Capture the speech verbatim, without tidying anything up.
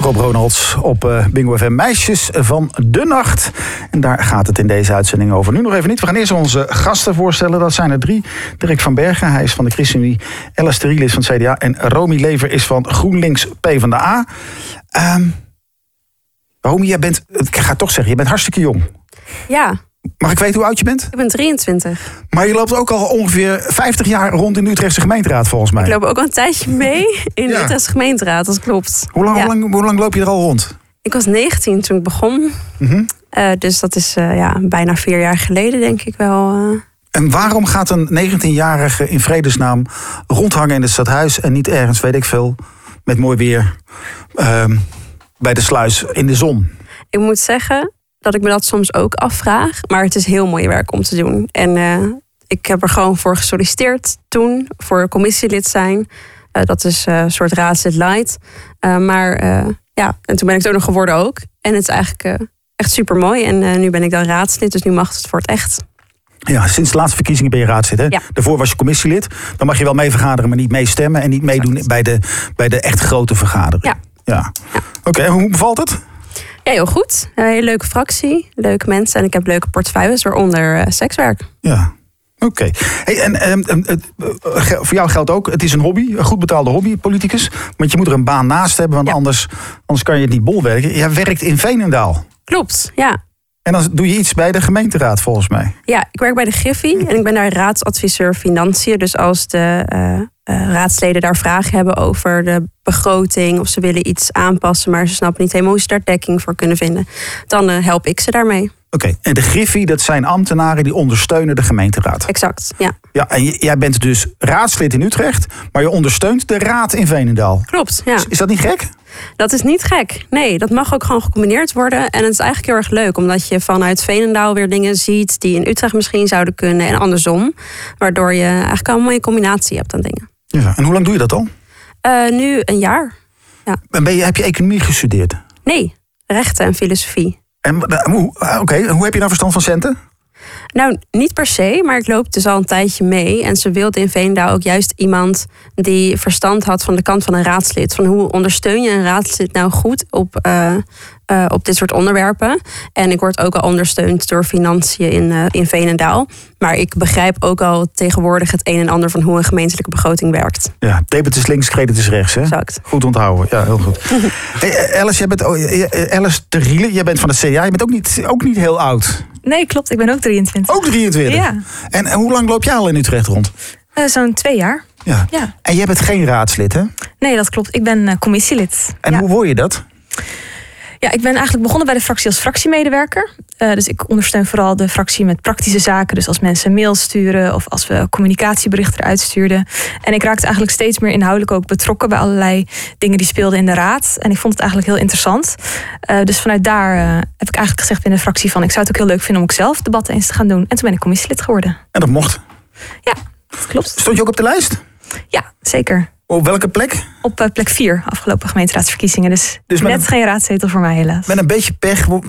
Rob Ronalds op uh, Bingo F M. Meisjes van de Nacht. En daar gaat het in deze uitzending over. Nu nog even niet. We gaan eerst onze gasten voorstellen. Dat zijn er drie. Dirk van Bergen, hij is van de ChristenUnie. Ella Steriel is van het C D A. En Romy Lever is van GroenLinks PvdA. Um, Romy, jij bent, ik ga het toch zeggen, je bent hartstikke jong. Ja. Mag ik weten hoe oud je bent? Ik ben drieëntwintig. Maar je loopt ook al ongeveer vijftig jaar rond in de Utrechtse gemeenteraad, volgens mij. Ik loop ook al een tijdje mee in de ja. Utrechtse gemeenteraad, dat klopt. Hoe lang, ja. hoe, lang, hoe lang loop je er al rond? Ik was negentien toen ik begon. Mm-hmm. Uh, dus dat is uh, ja, bijna vier jaar geleden, denk ik wel. Uh... En waarom gaat een negentienjarige in vredesnaam rondhangen in het stadhuis en niet ergens, weet ik veel, met mooi weer uh, bij de sluis in de zon? Ik moet zeggen dat ik me dat soms ook afvraag. Maar het is heel mooi werk om te doen. En uh, ik heb er gewoon voor gesolliciteerd toen. Voor commissielid zijn. Uh, dat is uh, een soort raadslid light. Uh, maar uh, ja, en toen ben ik het ook nog geworden ook. En het is eigenlijk uh, echt super mooi. En uh, nu ben ik dan raadslid. Dus nu mag het voor het echt. Ja, sinds de laatste verkiezingen ben je raadslid, hè? Ja. Daarvoor was je commissielid. Dan mag je wel mee vergaderen, maar niet meestemmen. En niet meedoen bij de, bij de echt grote vergadering. Ja. ja. ja. Oké, okay, en hoe bevalt het? Ja, heel goed. Een hele leuke fractie, leuke mensen en ik heb leuke portefeuilles, waaronder uh, sekswerk. Ja, oké. Okay. Hey, en, en, en, en voor jou geldt ook, het is een hobby, een goed betaalde hobby, politicus. Want je moet er een baan naast hebben, want ja. anders, anders kan je het niet bolwerken. Jij werkt in Veenendaal. Klopt, ja. En dan doe je iets bij de gemeenteraad, volgens mij. Ja, ik werk bij de Griffie en ik ben daar raadsadviseur financiën. Dus als de uh, uh, raadsleden daar vragen hebben over de begroting, of ze willen iets aanpassen, maar ze snappen niet helemaal hoe ze daar dekking voor kunnen vinden, dan uh, help ik ze daarmee. Oké, okay. En de Griffie, dat zijn ambtenaren die ondersteunen de gemeenteraad. Exact, ja. Ja, en jij bent dus raadslid in Utrecht, maar je ondersteunt de raad in Veenendaal. Klopt, ja. Is, is dat niet gek? Dat is niet gek. Nee, dat mag ook gewoon gecombineerd worden. En het is eigenlijk heel erg leuk, omdat je vanuit Veenendaal weer dingen ziet die in Utrecht misschien zouden kunnen en andersom. Waardoor je eigenlijk al een mooie combinatie hebt aan dingen. Ja, en hoe lang doe je dat al? Uh, nu een jaar. Ja. En ben je, heb je economie gestudeerd? Nee, rechten en filosofie. En Oké, okay, hoe heb je nou verstand van centen? Nou, niet per se, maar ik loop dus al een tijdje mee. En ze wilde in Veenendaal ook juist iemand die verstand had van de kant van een raadslid. Van hoe ondersteun je een raadslid nou goed op, uh, uh, op dit soort onderwerpen. En ik word ook al ondersteund door financiën in, uh, in Veenendaal. Maar ik begrijp ook al tegenwoordig het een en ander van hoe een gemeentelijke begroting werkt. Ja, debet is links, credit is rechts, hè? Exact. Goed onthouden, ja, heel goed. Hey, Alice, jij bent, oh, Alice Teriel, jij bent van de C D A. Je bent ook niet, ook niet heel oud. Nee, klopt. Ik ben ook drieëntwintig. Ook drieëntwintig? Ja. En, en hoe lang loop jij al in Utrecht rond? Uh, Zo'n twee jaar. Ja. ja. En jij bent geen raadslid, hè? Nee, dat klopt. Ik ben uh, commissielid. En ja. hoe word je dat? Ja, ik ben eigenlijk begonnen bij de fractie als fractiemedewerker. Uh, dus ik ondersteun vooral de fractie met praktische zaken. Dus als mensen mails sturen of als we communicatieberichten eruit stuurden. En ik raakte eigenlijk steeds meer inhoudelijk ook betrokken bij allerlei dingen die speelden in de raad. En ik vond het eigenlijk heel interessant. Uh, dus vanuit daar uh, heb ik eigenlijk gezegd binnen de fractie van ik zou het ook heel leuk vinden om ook zelf debatten eens te gaan doen. En toen ben ik commissielid geworden. En dat mocht? Ja, dat klopt. Stond je ook op de lijst? Ja, zeker. Op welke plek? Op uh, plek vier, afgelopen gemeenteraadsverkiezingen. Dus, dus net een, geen raadzetel voor mij helaas. Met een beetje pech